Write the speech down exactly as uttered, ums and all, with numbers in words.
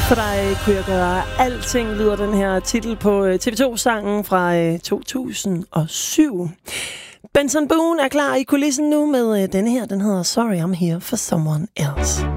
For dig kunne jeg gøre alting, lyder den her titel på T V to-sangen fra to tusind og syv. Benson Boone er klar i kulissen nu med denne her. Den hedder Sorry I'm Here for Someone Else.